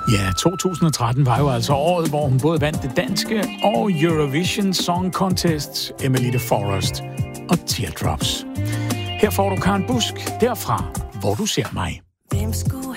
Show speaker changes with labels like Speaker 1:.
Speaker 1: Ja, 2013 var jo altså året, hvor hun både vandt det danske og Eurovision Song Contest, Emily de Forest og Teardrops. Her får du Karen Busk, derfra, hvor du ser mig.
Speaker 2: Hvem skulle